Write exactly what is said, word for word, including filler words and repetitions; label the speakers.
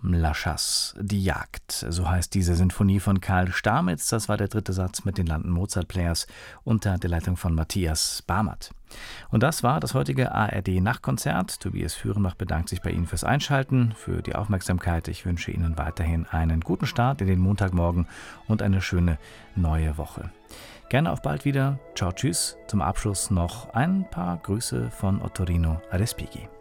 Speaker 1: La Chasse, die Jagd, so heißt diese Sinfonie von Karl Stamitz. Das war der dritte Satz mit den London Mozart Players unter der Leitung von Matthias Barmert. Und das war das heutige A R D-Nachtkonzert. Tobias Führenbach bedankt sich bei Ihnen fürs Einschalten, für die Aufmerksamkeit. Ich wünsche Ihnen weiterhin einen guten Start in den Montagmorgen und eine schöne neue Woche. Gerne auf bald wieder. Ciao, tschüss. Zum Abschluss noch ein paar Grüße von Ottorino Respighi.